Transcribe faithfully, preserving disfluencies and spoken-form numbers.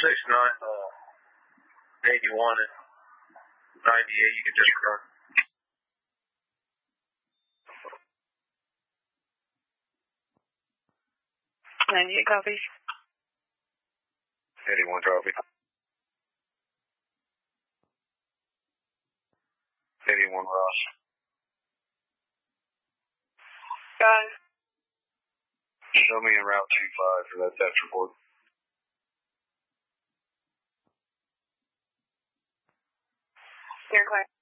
six nine, uh, eighty-one and ninety-eight, you can disregard. ninety-eight copies. eighty-one copy. eighty-one Ross. Got it. Show me in route two five for that theft report. You're clear.